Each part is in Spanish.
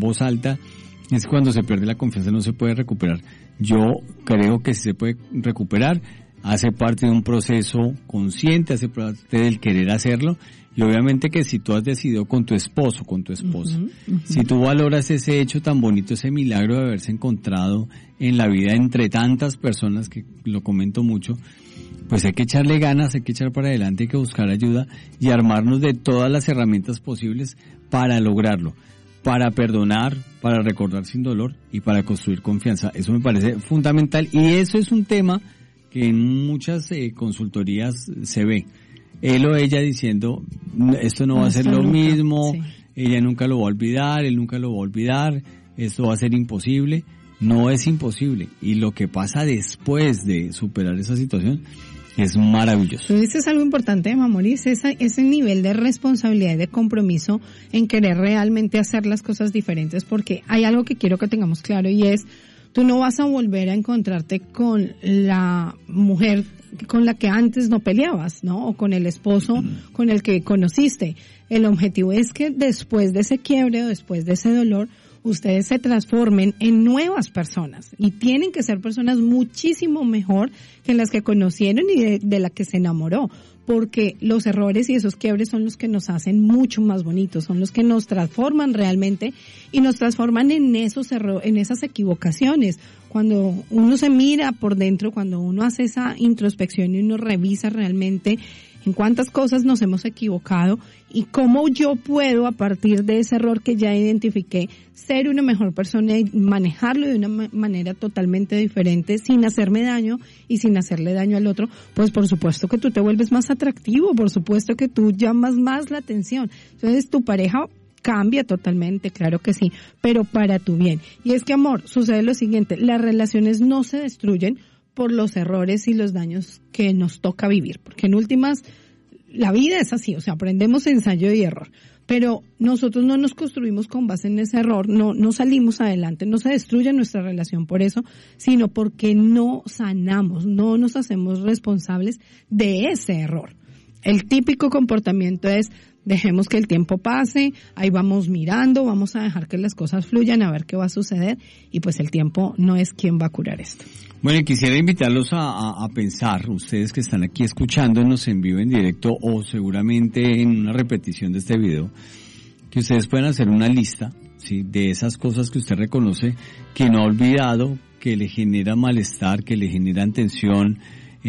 voz alta, es cuando se pierde la confianza, no se puede recuperar. Yo creo que sí se puede recuperar, hace parte de un proceso consciente, hace parte del querer hacerlo, y obviamente que si tú has decidido con tu esposo, con tu esposa, si tú valoras ese hecho tan bonito, ese milagro de haberse encontrado en la vida entre tantas personas, que lo comento mucho, pues hay que echarle ganas, hay que echar para adelante, hay que buscar ayuda y armarnos de todas las herramientas posibles para lograrlo, para perdonar, para recordar sin dolor y para construir confianza. Eso me parece fundamental, y eso es un tema que en muchas consultorías se ve. Él o ella diciendo, esto no va a ser lo mismo, sí. Ella nunca lo va a olvidar, él nunca lo va a olvidar, esto va a ser imposible. No es imposible, y lo que pasa después de superar esa situación es maravilloso. Tú dices algo importante, Mamoris, ese nivel de responsabilidad y de compromiso en querer realmente hacer las cosas diferentes, porque hay algo que quiero que tengamos claro, y es, tú no vas a volver a encontrarte con la mujer con la que antes no peleabas, ¿no? O con el esposo con el que conociste. El objetivo es que después de ese quiebre o después de ese dolor, ustedes se transformen en nuevas personas, y tienen que ser personas muchísimo mejor que las que conocieron y de la que se enamoró, porque los errores y esos quiebres son los que nos hacen mucho más bonitos, son los que nos transforman realmente y nos transforman en esos en esas equivocaciones. Cuando uno se mira por dentro, cuando uno hace esa introspección y uno revisa realmente en cuántas cosas nos hemos equivocado y cómo yo puedo, a partir de ese error que ya identifiqué, ser una mejor persona y manejarlo de una manera totalmente diferente, sin hacerme daño y sin hacerle daño al otro, pues por supuesto que tú te vuelves más atractivo, por supuesto que tú llamas más la atención. Entonces tu pareja cambia totalmente, claro que sí, pero para tu bien. Y es que, amor, sucede lo siguiente, las relaciones no se destruyen por los errores y los daños que nos toca vivir, porque en últimas la vida es así, o sea, aprendemos ensayo y error, pero nosotros no nos construimos con base en ese error, no salimos adelante, no se destruye nuestra relación por eso, sino porque no sanamos, no nos hacemos responsables de ese error. El típico comportamiento es, dejemos que el tiempo pase, ahí vamos mirando, vamos a dejar que las cosas fluyan, a ver qué va a suceder, y pues el tiempo no es quien va a curar esto. Bueno, y quisiera invitarlos a pensar, ustedes que están aquí escuchándonos en vivo, en directo, o seguramente en una repetición de este video, que ustedes puedan hacer una lista, ¿sí?, de esas cosas que usted reconoce que no ha olvidado, que le genera malestar, que le generan tensión.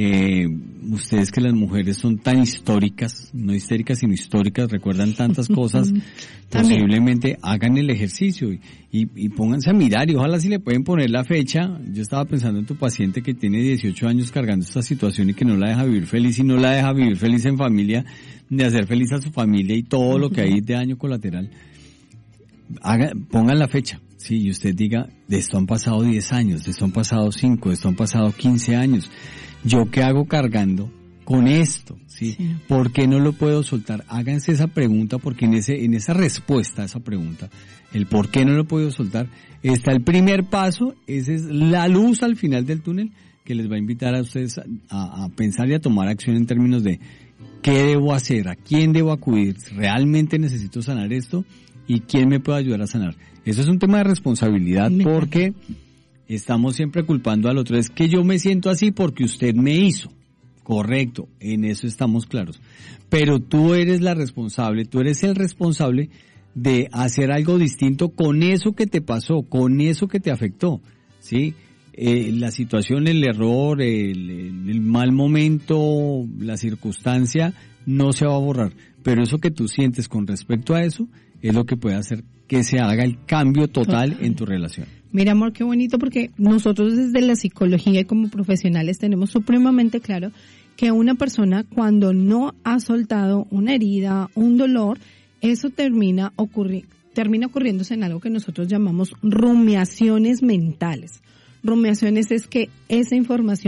Ustedes, que las mujeres son tan históricas, no histéricas sino históricas, recuerdan tantas cosas, posiblemente hagan el ejercicio y pónganse a mirar, y ojalá si le pueden poner la fecha. Yo estaba pensando en tu paciente que tiene 18 años cargando esta situación y que no la deja vivir feliz, y no la deja vivir feliz en familia, de hacer feliz a su familia y todo lo que hay de daño colateral. Pongan la fecha. Sí, y usted diga, de esto han pasado 10 años, de esto han pasado 5, de esto han pasado 15 años. ¿Yo qué hago cargando con esto? ¿Sí? ¿Por qué no lo puedo soltar? Háganse esa pregunta, porque en esa respuesta a esa pregunta, el por qué no lo puedo soltar, está el primer paso. Esa es la luz al final del túnel que les va a invitar a ustedes a pensar y a tomar acción en términos de qué debo hacer, a quién debo acudir, ¿realmente necesito sanar esto? ¿Y quién me puede ayudar a sanar? Eso es un tema de responsabilidad, porque estamos siempre culpando al otro. Es que yo me siento así porque usted me hizo. Correcto, en eso estamos claros. Pero tú eres la responsable, tú eres el responsable de hacer algo distinto con eso que te pasó, con eso que te afectó, ¿sí? La situación, el error, el mal momento, la circunstancia no se va a borrar. Pero eso que tú sientes con respecto a eso es lo que puede hacer que se haga el cambio total en tu relación. Mira, amor, qué bonito, porque nosotros desde la psicología y como profesionales tenemos supremamente claro que una persona, cuando no ha soltado una herida, un dolor, eso termina ocurriéndose en algo que nosotros llamamos rumiaciones mentales. Rumiaciones es que esa información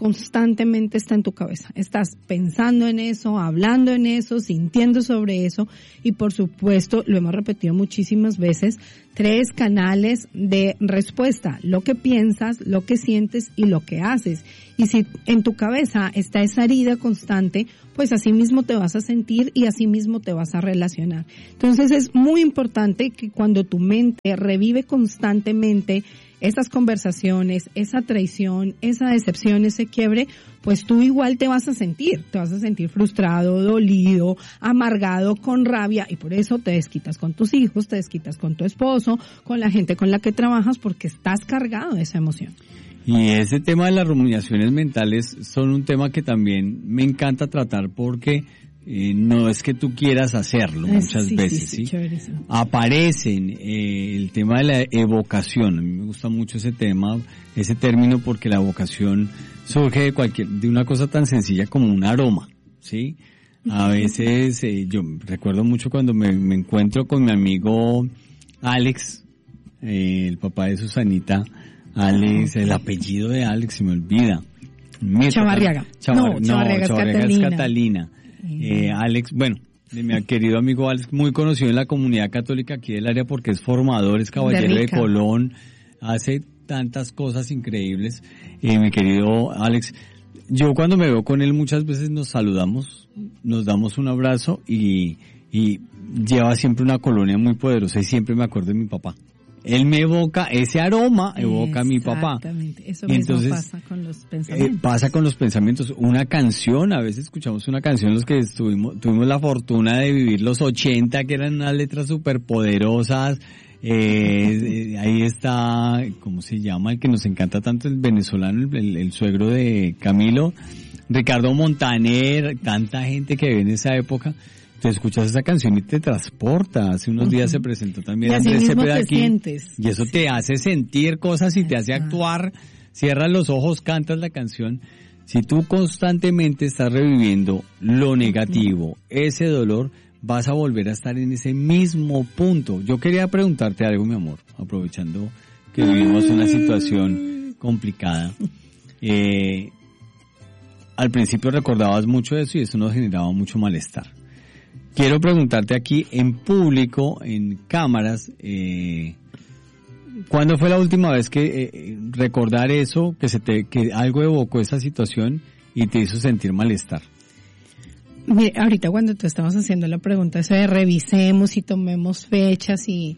constantemente está en tu cabeza. Estás pensando en eso, hablando en eso, sintiendo sobre eso y por supuesto, lo hemos repetido muchísimas veces, 3 canales de respuesta, lo que piensas, lo que sientes y lo que haces. Y si en tu cabeza está esa herida constante, pues así mismo te vas a sentir y así mismo te vas a relacionar. Entonces es muy importante que cuando tu mente revive constantemente esas conversaciones, esa traición, esa decepción, ese quiebre, pues tú igual te vas a sentir frustrado, dolido, amargado, con rabia y por eso te desquitas con tus hijos, te desquitas con tu esposo, con la gente con la que trabajas porque estás cargado de esa emoción. Y ese tema de las rumiaciones mentales son un tema que también me encanta tratar porque no es que tú quieras hacerlo muchas veces, ¿sí? Aparecen el tema de la evocación. A mí me gusta mucho ese tema, ese término, porque la evocación surge de una cosa tan sencilla como un aroma, ¿sí? A veces, yo recuerdo mucho cuando me encuentro con mi amigo Alex, el papá de Susanita, Alex, el apellido de Alex se me olvida. Chavarriaga. Chavarriaga es Catalina. Alex, bueno, de mi querido amigo Alex, muy conocido en la comunidad católica aquí del área porque es formador, es caballero de Colón, hace tantas cosas increíbles. Mi querido Alex, yo cuando me veo con él muchas veces nos saludamos, nos damos un abrazo y lleva siempre una colonia muy poderosa y siempre me acuerdo de mi papá. Él me evoca, ese aroma evoca a mi papá. Exactamente, eso mismo pasa con los pensamientos. Pasa con los pensamientos. Una canción, a veces escuchamos una canción los que tuvimos la fortuna de vivir los 80, que eran unas letras súper poderosas. Ahí está, ¿cómo se llama? El que nos encanta tanto, el venezolano, el suegro de Camilo, Ricardo Montaner, tanta gente que vive en esa época. Te escuchas esa canción y te transporta. Hace unos días se presentó también Andrés Cepeda aquí. Y eso te hace sentir cosas y te hace actuar. Cierras los ojos, cantas la canción. Si tú constantemente estás reviviendo lo negativo, ese dolor, vas a volver a estar en ese mismo punto. Yo quería preguntarte algo, mi amor, aprovechando que vivimos una situación complicada. Al principio recordabas mucho eso y eso nos generaba mucho malestar. Quiero preguntarte aquí en público, en cámaras, ¿cuándo fue la última vez que recordar eso, que algo evocó esa situación y te hizo sentir malestar? Mire, ahorita cuando tú estabas haciendo la pregunta, eso de revisemos y tomemos fechas y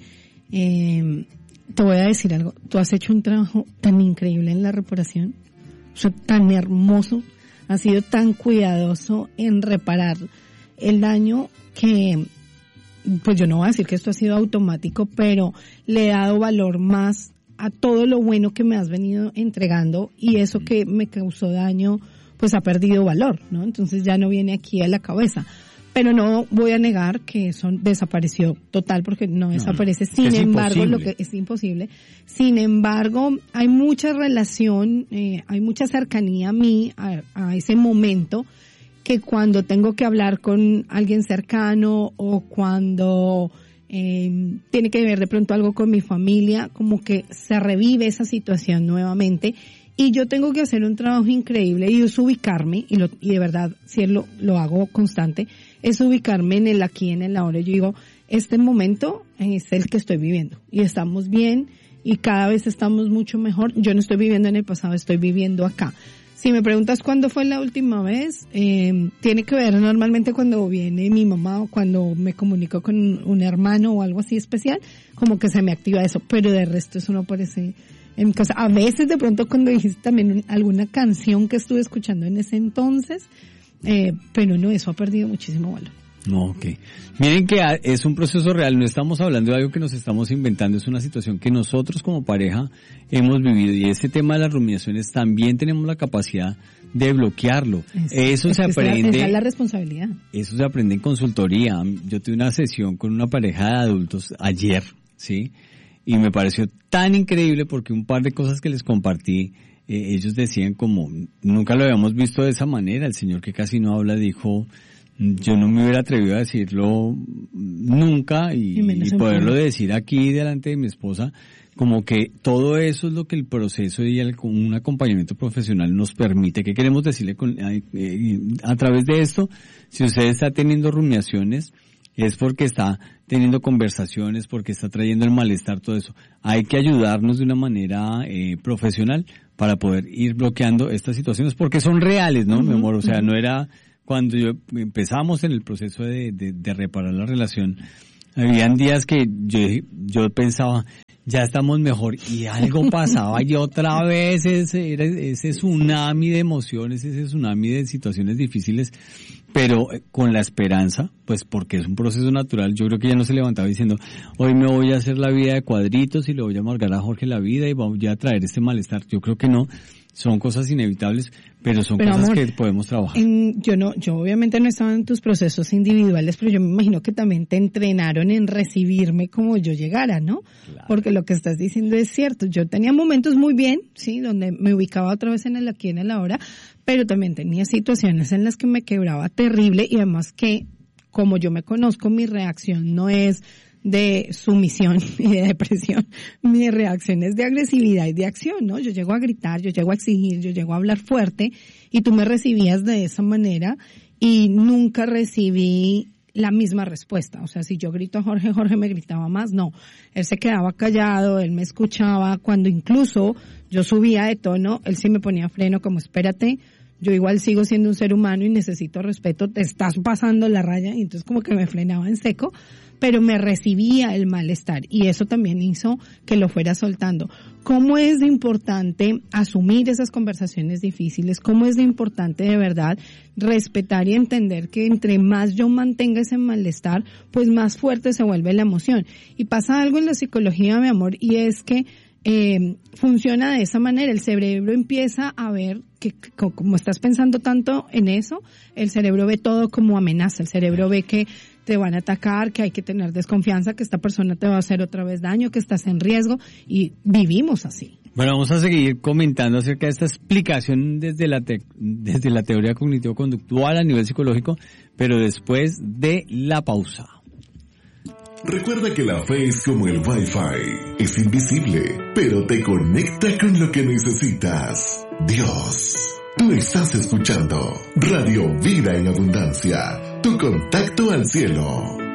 te voy a decir algo, tú has hecho un trabajo tan increíble en la reparación, o sea, tan hermoso, has sido tan cuidadoso en reparar el daño que, pues yo no voy a decir que esto ha sido automático, pero le he dado valor más a todo lo bueno que me has venido entregando y eso que me causó daño, pues ha perdido valor, ¿no? Entonces ya no viene aquí a la cabeza. Pero no voy a negar que eso desapareció total porque no desaparece. Sin embargo, lo que es imposible. Sin embargo, hay mucha relación, hay mucha cercanía a mí, a ese momento, que cuando tengo que hablar con alguien cercano o cuando tiene que ver de pronto algo con mi familia, como que se revive esa situación nuevamente y yo tengo que hacer un trabajo increíble y es ubicarme, y de verdad, si lo hago constante, es ubicarme en el aquí, en el ahora. Yo digo, este momento es el que estoy viviendo y estamos bien y cada vez estamos mucho mejor. Yo no estoy viviendo en el pasado, estoy viviendo acá. Si me preguntas cuándo fue la última vez, tiene que ver normalmente cuando viene mi mamá o cuando me comunico con un hermano o algo así especial, como que se me activa eso, pero de resto eso no aparece en mi casa. A veces de pronto cuando dijiste también alguna canción que estuve escuchando en ese entonces, pero no, eso ha perdido muchísimo valor. No, ok. Miren que es un proceso real, no estamos hablando de algo que nos estamos inventando, es una situación que nosotros como pareja hemos vivido y ese tema de las rumiaciones también tenemos la capacidad de bloquearlo. Eso se aprende. Esa es la responsabilidad. Eso se aprende en consultoría. Yo tuve una sesión con una pareja de adultos ayer, ¿sí? Y me pareció tan increíble porque un par de cosas que les compartí, ellos decían como, nunca lo habíamos visto de esa manera. El señor que casi no habla dijo, yo no me hubiera atrevido a decirlo nunca y poderlo decir aquí delante de mi esposa, como que todo eso es lo que el proceso y un acompañamiento profesional nos permite. ¿Qué queremos decirle a través de esto? Si usted está teniendo rumiaciones, es porque está teniendo conversaciones, porque está trayendo el malestar, todo eso. Hay que ayudarnos de una manera profesional para poder ir bloqueando estas situaciones, porque son reales, ¿no, mi amor? O sea, no era cuando empezamos en el proceso de reparar la relación, habían días que yo pensaba, ya estamos mejor, y algo pasaba y otra vez ese tsunami de emociones, ese tsunami de situaciones difíciles, pero con la esperanza, pues porque es un proceso natural. Yo creo que ella no se levantaba diciendo, hoy me voy a hacer la vida de cuadritos y le voy a amargar a Jorge la vida y voy a traer este malestar. Yo creo que no, son cosas inevitables, pero son cosas, amor, que podemos trabajar. Yo obviamente no estaba en tus procesos individuales, pero yo me imagino que también te entrenaron en recibirme como yo llegara, ¿no? Claro. Porque lo que estás diciendo es cierto. Yo tenía momentos muy bien, sí, donde me ubicaba otra vez en el aquí, en el ahora, pero también tenía situaciones en las que me quebraba terrible, y además que, como yo me conozco, mi reacción no es de sumisión y de depresión, mi reacción es de agresividad y de acción, ¿no? Yo llego a gritar, yo llego a exigir, yo llego a hablar fuerte, y tú me recibías de esa manera y nunca recibí la misma respuesta. O sea, si yo grito a Jorge, Jorge me gritaba más, no. Él se quedaba callado, él me escuchaba. Cuando incluso yo subía de tono, él sí me ponía freno, como espérate, yo igual sigo siendo un ser humano y necesito respeto, te estás pasando la raya, y entonces como que me frenaba en seco, pero me recibía el malestar, y eso también hizo que lo fuera soltando. ¿Cómo es de importante asumir esas conversaciones difíciles? ¿Cómo es de importante de verdad respetar y entender que entre más yo mantenga ese malestar, pues más fuerte se vuelve la emoción? Y pasa algo en la psicología, mi amor, y es que funciona de esa manera. El cerebro empieza a ver que, como estás pensando tanto en eso, el cerebro ve todo como amenaza. El cerebro ve que te van a atacar, que hay que tener desconfianza, que esta persona te va a hacer otra vez daño, que estás en riesgo, y vivimos así. Bueno, vamos a seguir comentando acerca de esta explicación desde la teoría cognitivo-conductual a nivel psicológico, pero después de la pausa. Recuerda que la fe es como el Wi-Fi, es invisible, pero te conecta con lo que necesitas. Dios. Tú estás escuchando Radio Vida en Abundancia, tu contacto al cielo.